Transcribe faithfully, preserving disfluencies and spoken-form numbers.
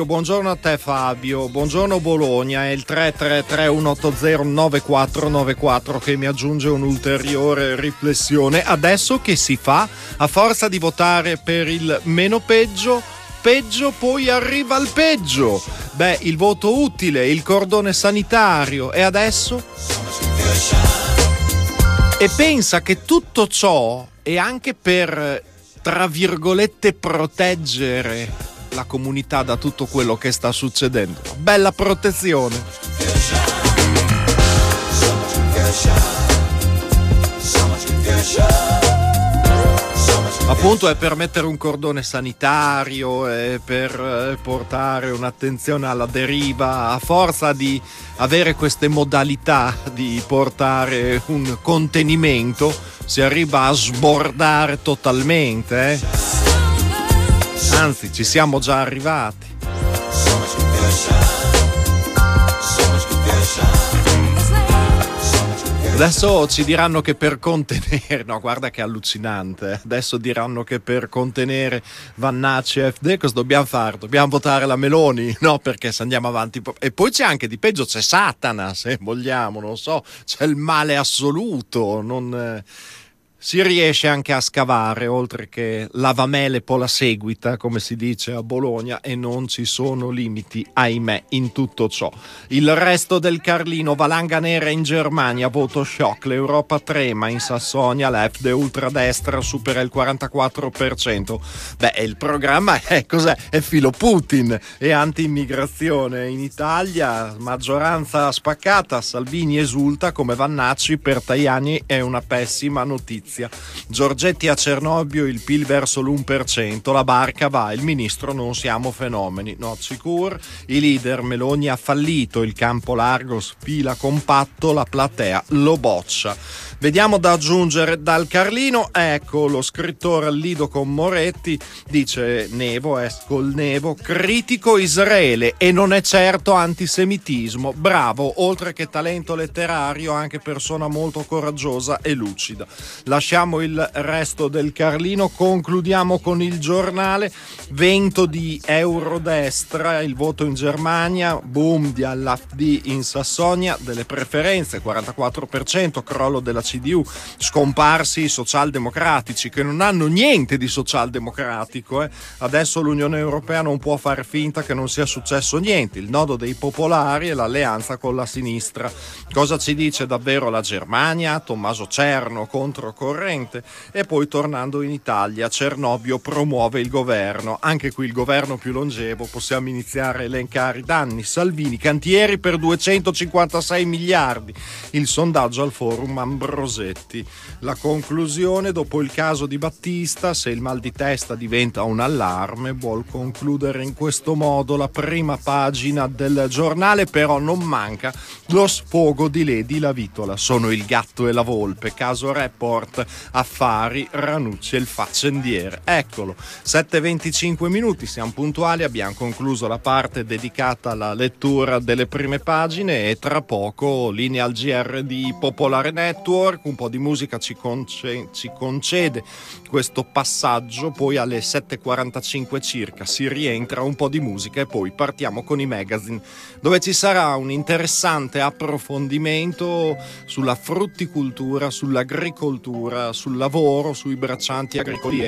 Buongiorno a te Fabio, buongiorno Bologna, è il tre tre tre uno otto zero nove quattro nove quattro che mi aggiunge un'ulteriore riflessione. Adesso che si fa? A forza di votare per il meno peggio, peggio poi arriva il peggio. Beh, il voto utile, il cordone sanitario e adesso? E pensa che tutto ciò è anche per, tra virgolette, proteggere la comunità da tutto quello che sta succedendo. Bella protezione. Appunto è per mettere un cordone sanitario, è per portare un'attenzione alla deriva, a forza di avere queste modalità di portare un contenimento si arriva a sbordare totalmente, eh? Anzi, ci siamo già arrivati. Adesso ci diranno che per contenere, no guarda che allucinante, adesso diranno che per contenere Vannacci e F D cosa dobbiamo fare? Dobbiamo votare la Meloni? No, perché se andiamo avanti. E poi c'è anche di peggio, c'è Satana, se vogliamo, non so, c'è il male assoluto, non... Eh... Si riesce anche a scavare, oltre che lavamele po' la seguita, come si dice a Bologna, e non ci sono limiti, ahimè, in tutto ciò. Il resto del Carlino, valanga nera in Germania, voto shock, l'Europa trema, in Sassonia l'F D ultradestra supera il quarantaquattro per cento. Beh, il programma è cos'è? È filo Putin e anti-immigrazione. In Italia, maggioranza spaccata, Salvini esulta come Vannacci, per Tajani è una pessima notizia. Giorgetti a Cernobbio, il P I L verso l'uno per cento, la barca va, il ministro non siamo fenomeni, not sicur, i leader Meloni ha fallito, il campo largo sfila compatto, la platea lo boccia. Vediamo da aggiungere dal Carlino, ecco lo scrittore Lido con Moretti, dice Nevo, esco il Nevo, critico Israele e non è certo antisemitismo, bravo, oltre che talento letterario anche persona molto coraggiosa e lucida. Lasciamo il resto del Carlino, concludiamo con il Giornale, vento di eurodestra, il voto in Germania, boom di all'A F D in Sassonia, delle preferenze, quarantaquattro per cento, crollo della C D U, scomparsi i socialdemocratici che non hanno niente di socialdemocratico, eh. Adesso l'Unione Europea non può far finta che non sia successo niente, il nodo dei popolari e l'alleanza con la sinistra. Cosa ci dice davvero la Germania? Tommaso Cerno contro corrente. E poi tornando in Italia, Cernobbio promuove il governo, anche qui il governo più longevo, possiamo iniziare a elencare i danni. Salvini, cantieri per duecentocinquantasei miliardi, il sondaggio al forum Ambrosetti. La conclusione, dopo il caso di Battista, se il mal di testa diventa un allarme, vuol concludere in questo modo la prima pagina del Giornale, però non manca lo sfogo di Lady la Vitola, sono il gatto e la volpe, caso Report, affari, Ranucci e il faccendiere. Eccolo, sette e venticinque minuti, siamo puntuali, abbiamo concluso la parte dedicata alla lettura delle prime pagine e tra poco linea al G R di Popolare Network, un po' di musica ci, conce- ci concede questo passaggio, poi alle sette e quarantacinque circa si rientra, un po' di musica e poi partiamo con i magazine, dove ci sarà un interessante approfondimento sulla frutticoltura, sull'agricoltura, sul lavoro, sui braccianti agricoli